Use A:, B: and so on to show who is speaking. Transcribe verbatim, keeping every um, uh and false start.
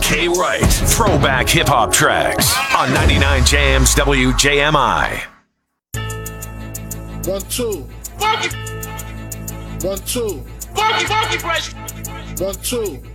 A: K. Wright, throwback hip hop tracks on ninety-nine Jams W J M I.
B: One, two.
C: Funky.
B: One, two.
C: Funky, funky fresh.
B: One, two.